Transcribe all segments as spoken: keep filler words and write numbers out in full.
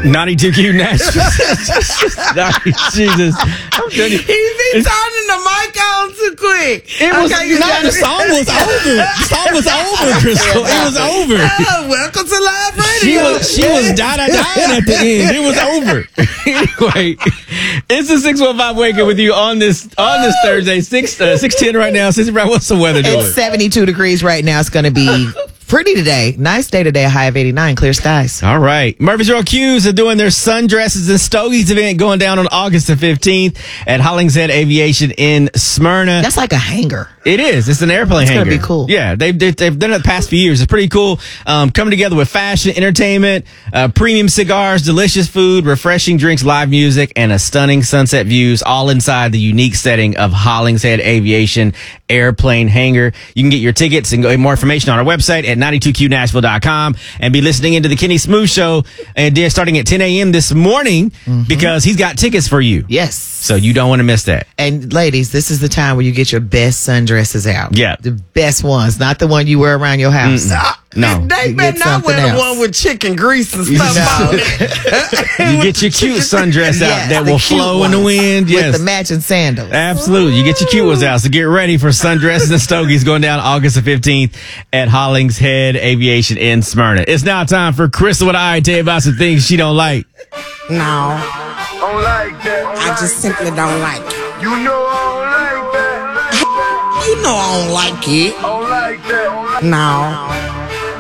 ninety-two Q Nashville. Jesus. I'm telling you. He be turning the mic on too quick. It was, okay, you know, the song was over. The song was over, Crystal. It was over. Oh, welcome to live radio. She was, she was da-da-dying at the end. It was over. Anyway, it's the six one five Wake Up with you on this on this Thursday, six uh, six ten right now. Sissy Brown, what's the weather doing? It's seventy-two degrees right now. It's going to be pretty today. Nice day today, a high of eighty-nine, clear skies. All right. Murfreesboro Q's are doing their sundresses and stogies event going down on August the fifteenth at Hollingshead Aviation in Smyrna. That's like a hangar. It is. It's an airplane It's hangar. gonna be cool. Yeah, they've, they've, they've done it the past few years. It's pretty cool. Um, coming together with fashion, entertainment, uh, premium cigars, delicious food, refreshing drinks, live music, and a stunning sunset views, all inside the unique setting of Hollingshead Aviation Airplane Hangar. You can get your tickets and get more information on our website at ninety-two Q Nashville dot com and be listening into the Kenny Smooth Show and uh, starting at ten a.m. this morning mm-hmm. because he's got tickets for you. Yes. So you don't want to miss that. And ladies, this is the time where you get your best sundresses out. Yeah. The best ones, not the one you wear around your house. Mm-mm. No. They You better get not wear something the else. one with chicken grease and stuff No. on it. You get your cute sundress out Yes, that the will cute flow in the ones wind. Yes. With the matching sandals. Absolutely. You get your cute ones out. So get ready for sundresses and stogies going down August the fifteenth at Hollingshead Aviation in Smyrna. It's now time for Crystal and I to tell you about some things she don't like. No, Don't like that. I just simply don't like it. You know I don't like that. You know I don't like it. Don't like that. No.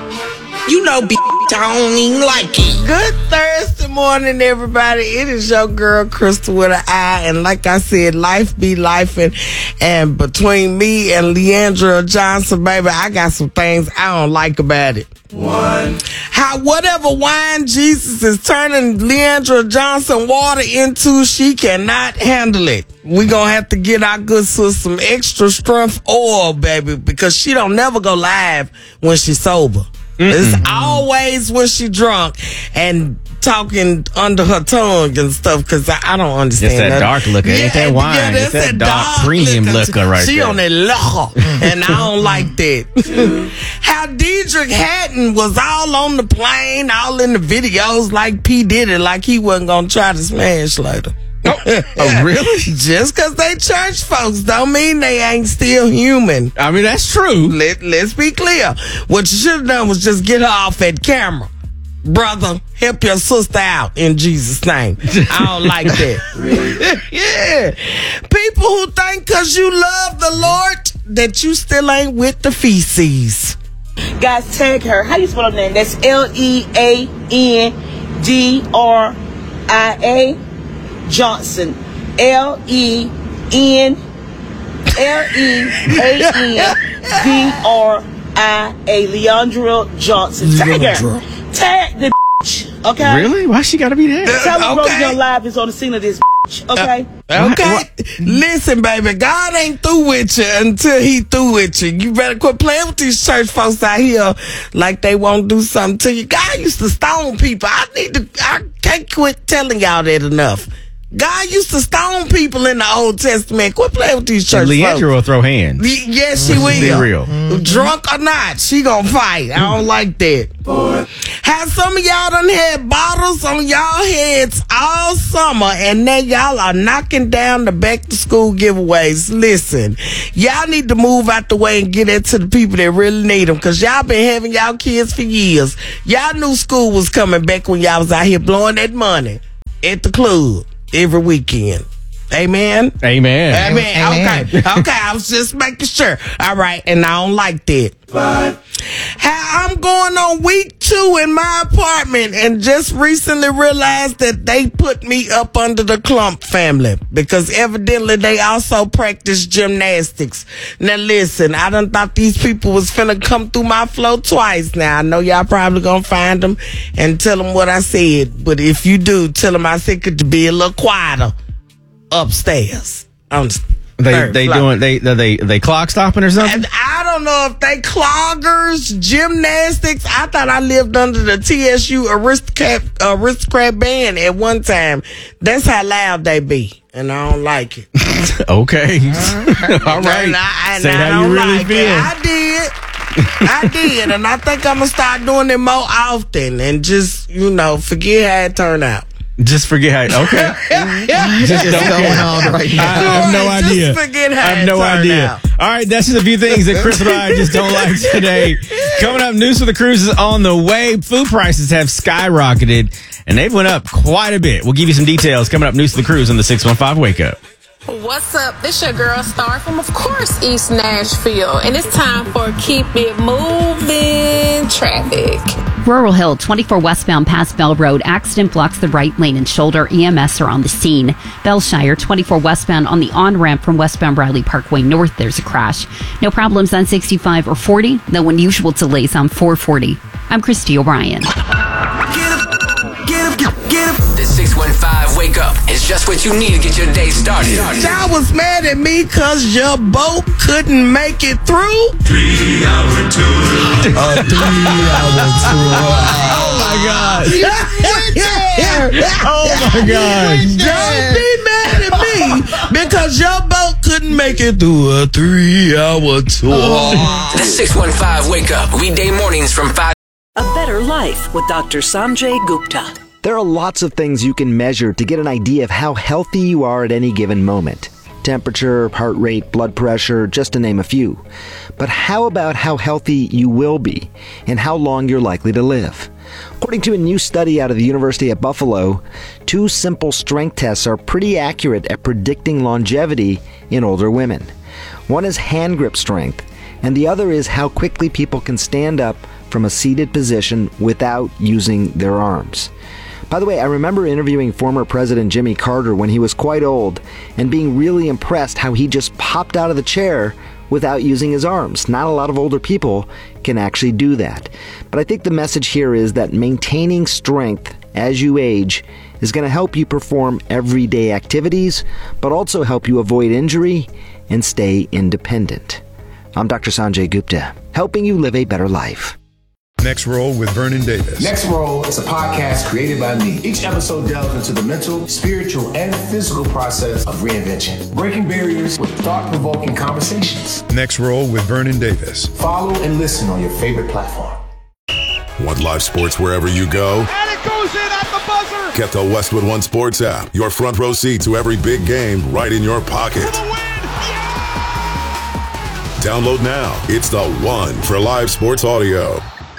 You know, b- I don't even like it. Good Thursday morning, everybody. It is your girl, Crystal with an I. And like I said, life be life. And, and between me and Leandra Johnson, baby, I got some things I don't like about it. One. How whatever wine Jesus is turning Leandra Johnson water into, she cannot handle it. We gonna have to get our good sis some extra strength oil, baby, because she don't never go live when she's sober. Mm-mm. It's always when she drunk and talking under her tongue and stuff, because I, I don't understand It's that that. dark liquor. Yeah, Ain't that wine? yeah, It's that's that dark premium liquor right she there. on that liquor, and I don't like that. How Deidre Hatton was all on the plane, all in the videos like P. Diddy, like he wasn't going to try to smash later. Oh, oh, really? Just because they church folks don't mean they ain't still human. I mean, that's true. Let, let's be clear. What you should have done was just get her off at camera. Brother, help your sister out in Jesus' name. I don't like that. Yeah. People who think because you love the Lord that you still ain't with the feces. Guys, tag her. How you spell her name? That's L E A N D R I A Johnson. L E N L E A N D R I A Leandra Johnson. Tag her. Tag the bitch, okay? Really? Why she gotta be there? Tell her Okay. Rosie on Live is on the scene of this bitch, okay? Okay. What- Listen, baby, God ain't through with you until he through with you. You better quit playing with these church folks out here like they won't do something to you. God used to stone people. I need to, I can't quit telling y'all that enough. God used to stone people in the Old Testament. Quit playing with these church Leandra folks. will throw hands. Y- Yes, she will. Be real. Drunk or not, she gonna fight. I don't like that. Have some of y'all done had bottles on y'all heads all summer, and now y'all are knocking down the back to school giveaways. Listen, y'all need to move out the way and get it to the people that really need them, because y'all been having y'all kids for years. Y'all knew school was coming back when y'all was out here blowing that money at the club every weekend. Amen? Amen. Amen. Amen. Okay. Okay. I was just making sure. All right. And I don't like that. Five. How I'm going on week two in my apartment and just recently realized that they put me up under the Clump family because evidently they also practice gymnastics. Now listen, I done thought these people was finna come through my flow twice now. I know y'all probably gonna find them and tell them what I said. But if you do, tell them I said could be a little quieter upstairs. On the They third they floor. doing they they they clock stopping or something? And I don't know if they cloggers, gymnastics. I thought I lived under the T S U aristocrat, aristocrat band at one time. That's how loud they be, and I don't like it. Okay. All right. And I, and Say I how don't you really like feel. it. I did. I did, and I think I'm gonna start doing it more often, and just you know forget how it turned out. Just forget how. Okay. Just What's don't going care. on right I, now? I have no Just idea. forget how I have it no turned idea. out. All right, that's just a few things that Chris and I just don't like today. Coming up, news for the cruise is on the way. Food prices have skyrocketed, and they've went up quite a bit. We'll give you some details coming up. News for the cruise on the six one five Wake Up. What's up? This your girl Star from, of course, East Nashville, and it's time for Keep It Moving Traffic. Rural Hill, twenty-four westbound past Bell Road. Accident blocks the right lane and shoulder. E M S are on the scene. Bellshire, twenty-four westbound on the on-ramp from westbound Riley Parkway North. There's a crash. No problems on sixty-five or forty. No unusual delays on four forty. I'm Christy O'Brien. The six one five Wake Up is just what you need to get your day started. Y'all was mad at me because your boat couldn't make it through. Three hour tour. A three-hour tour. Oh, my God. Yeah. Oh, my God. Don't be mad at me because your boat couldn't make it through a three-hour tour. The six one five Wake Up, weekday mornings from five. A Better Life with Doctor Sanjay Gupta. There are lots of things you can measure to get an idea of how healthy you are at any given moment. Temperature, heart rate, blood pressure, just to name a few. But how about how healthy you will be and how long you're likely to live? According to a new study out of the University at Buffalo, two simple strength tests are pretty accurate at predicting longevity in older women. One is hand grip strength, and the other is how quickly people can stand up from a seated position without using their arms. By the way, I remember interviewing former President Jimmy Carter when he was quite old and being really impressed how he just popped out of the chair without using his arms. Not a lot of older people can actually do that. But I think the message here is that maintaining strength as you age is going to help you perform everyday activities, but also help you avoid injury and stay independent. I'm Doctor Sanjay Gupta, helping you live a better life. Next Roll with Vernon Davis. Next Roll is a podcast created by me. Each episode delves into the mental, spiritual, and physical process of reinvention, breaking barriers with thought-provoking conversations. Next Roll with Vernon Davis. Follow and listen on your favorite platform. Want live sports wherever you go? And it goes in at the buzzer. Get the Westwood One Sports app. Your front row seat to every big game right in your pocket. Download now. It's the one for live sports audio.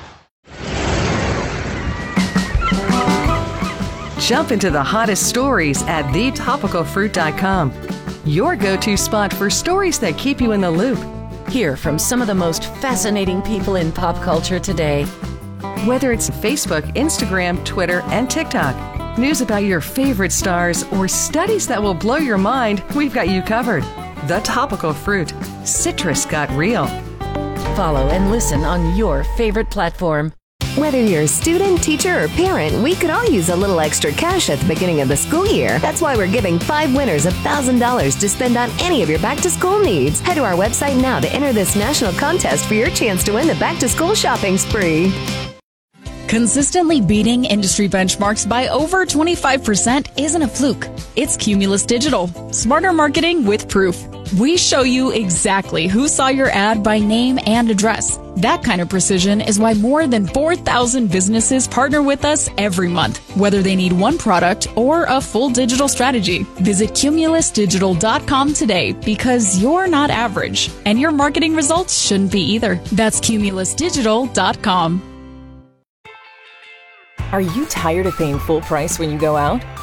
Jump into the hottest stories at the topical fruit dot com. Your go-to spot for stories that keep you in the loop. Hear from some of the most fascinating people in pop culture today. Whether it's Facebook, Instagram, Twitter, and TikTok, news about your favorite stars, or studies that will blow your mind, we've got you covered. The Topical Fruit. Citrus got real. Follow and listen on your favorite platform. Whether you're a student, teacher, or parent, we could all use a little extra cash at the beginning of the school year. That's why we're giving five winners one thousand dollars to spend on any of your back-to-school needs. Head to our website now to enter this national contest for your chance to win the back-to-school shopping spree. Consistently beating industry benchmarks by over twenty-five percent isn't a fluke. It's Cumulus Digital. Smarter marketing with proof. We show you exactly who saw your ad by name and address. That kind of precision is why more than four thousand businesses partner with us every month, whether they need one product or a full digital strategy. Visit cumulus digital dot com today because you're not average, and your marketing results shouldn't be either. That's cumulus digital dot com. Are you tired of paying full price when you go out?